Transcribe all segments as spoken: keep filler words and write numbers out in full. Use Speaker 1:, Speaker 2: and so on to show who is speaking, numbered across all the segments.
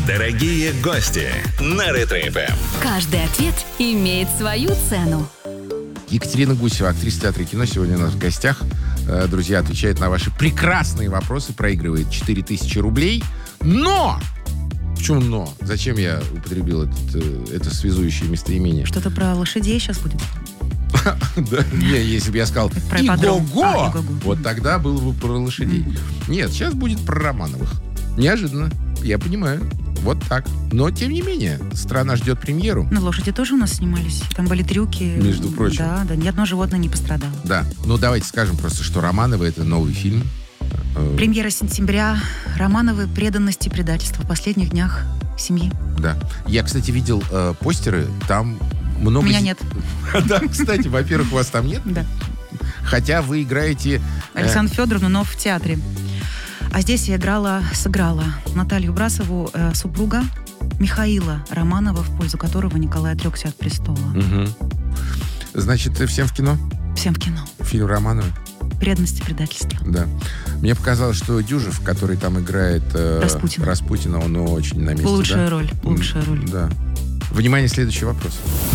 Speaker 1: Дорогие гости на Ретро-эф эм.
Speaker 2: Каждый ответ имеет свою цену.
Speaker 3: Екатерина Гусева, актриса театра и кино, сегодня у нас в гостях. Э, Друзья, отвечает на ваши прекрасные вопросы, проигрывает четыре тысячи рублей. Но! Почему но? Зачем я употребил этот, э, это связующее местоимение?
Speaker 4: Что-то про лошадей сейчас будет.
Speaker 3: Да, не, если бы я сказал
Speaker 4: Про ипподром.
Speaker 3: «Иго-го»,
Speaker 4: А, «Иго-го».
Speaker 3: вот тогда было бы про лошадей. Нет, сейчас будет про Романовых. Неожиданно, я понимаю. Вот так. Но, тем не менее, страна ждет премьеру.
Speaker 4: Ну, лошади тоже у нас снимались. Там были трюки.
Speaker 3: Между прочим.
Speaker 4: Да, да, ни одно животное не пострадало.
Speaker 3: Да. Ну, давайте скажем просто, что «Романовы» — это новый фильм. Э,
Speaker 4: Премьера сентября. Романовы «Преданность и предательство» в последних днях семьи.
Speaker 3: Да. Я, кстати, видел э, постеры. Там много...
Speaker 4: У меня
Speaker 3: зи-
Speaker 4: нет.
Speaker 3: Да, кстати, во-первых, вас там нет.
Speaker 4: Да.
Speaker 3: Хотя вы играете... э,
Speaker 4: Александра Федоровна, но в театре. А здесь я играла, сыграла Наталью Брасову, э, супруга Михаила Романова, в пользу которого Николай отрекся от престола.
Speaker 3: мгм. Значит, всем в кино?
Speaker 4: Всем в кино.
Speaker 3: Фильм «Романовы».
Speaker 4: «Преданность и предательство».
Speaker 3: Да. Мне показалось, что Дюжев, который там играет э,
Speaker 4: Распутина.
Speaker 3: Распутина, он очень на месте.
Speaker 4: Лучшая
Speaker 3: да?
Speaker 4: роль. Лучшая роль.
Speaker 3: Да. Внимание, следующий вопрос.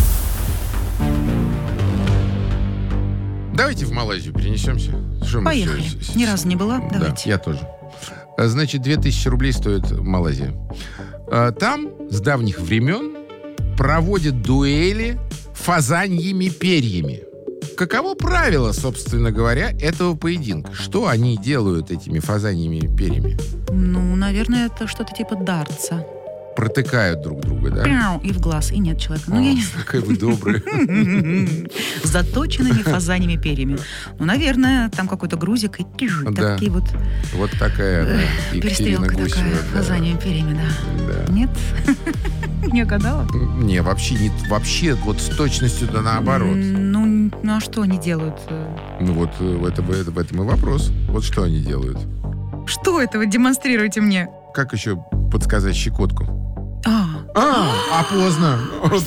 Speaker 3: Давайте в Малайзию перенесемся. Что мы
Speaker 4: Поехали.
Speaker 3: все- с-
Speaker 4: Ни разу не была.
Speaker 3: Да,
Speaker 4: Давайте.
Speaker 3: я тоже. А, Значит, две тысячи рублей стоит Малайзия. А, Там с давних времен проводят дуэли фазаньими перьями. Каково правило, собственно говоря, этого поединка? Что они делают этими фазаньими перьями?
Speaker 4: Ну, наверное, это что-то типа дартса.
Speaker 3: Протыкают друг друга, да?
Speaker 4: Пяу, и в глаз, и нет человека. Ну,
Speaker 3: О,
Speaker 4: я не
Speaker 3: какая вы добрая.
Speaker 4: знаю. С заточенными фазаньими перьями. Ну, наверное, там какой-то грузик и тиш,
Speaker 3: Да.
Speaker 4: такие вот
Speaker 3: Вот такая да, Екатерина
Speaker 4: перестрелка
Speaker 3: Гусева.
Speaker 4: такая,
Speaker 3: да.
Speaker 4: фазаньими перьями, да.
Speaker 3: Да.
Speaker 4: Нет? Не угадала?
Speaker 3: Не, вообще, не, вообще вот с точностью да наоборот.
Speaker 4: М, Ну, ну, а что они делают?
Speaker 3: Ну вот э, в этом, в этом- в этом и вопрос. Вот что они делают.
Speaker 4: Что это вы демонстрируете мне?
Speaker 3: Как еще подсказать щекотку?
Speaker 4: А,
Speaker 3: А, а поздно.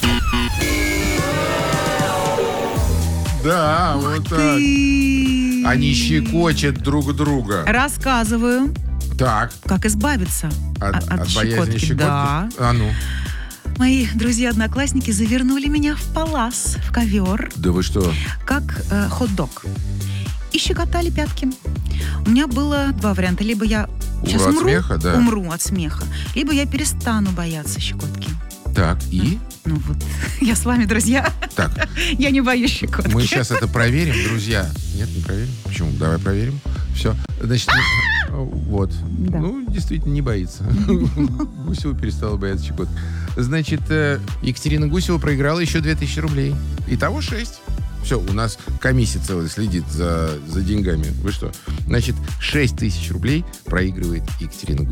Speaker 3: Да, вот так.
Speaker 4: ты...
Speaker 3: Они щекочут друг друга.
Speaker 4: Рассказываю,
Speaker 3: Так,
Speaker 4: как избавиться
Speaker 3: от,
Speaker 4: от, от
Speaker 3: от боязни
Speaker 4: щекотки.
Speaker 3: щекотки?
Speaker 4: Да.
Speaker 3: А ну.
Speaker 4: Мои друзья-одноклассники завернули меня в палас, в ковер,
Speaker 3: Да вы что?
Speaker 4: как э, хот-дог. И щекотали пятки. У меня было два варианта. Либо я сейчас
Speaker 3: Умру от
Speaker 4: умру,
Speaker 3: смеха, да.
Speaker 4: умру от смеха, либо я перестану бояться щекотки.
Speaker 3: Так, и?
Speaker 4: Ну вот, я с вами, друзья.
Speaker 3: Так,
Speaker 4: Я не боюсь щекотки.
Speaker 3: мы сейчас это проверим, друзья. Нет, не проверим? Почему? Давай проверим. Все. Значит, ну, вот.
Speaker 4: Да.
Speaker 3: Ну, действительно, не боится. Гусева перестала бояться щекотки. Значит, э, Екатерина Гусева проиграла еще две тысячи рублей. Итого шесть. Все, у нас комиссия целая следит за, за деньгами. Вы что? Значит, шесть тысяч рублей проигрывает Екатерина Гусева.